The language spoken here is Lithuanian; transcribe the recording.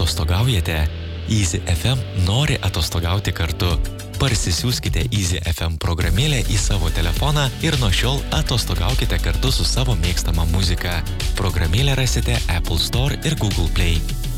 atostogaujate? Easy FM nori atostogauti kartu. Parsisiųskite Easy FM programėlę į savo telefoną ir nuo šiol atostogaukite kartu su savo mėgstama muzika. Programėlę rasite Apple Store ir Google Play.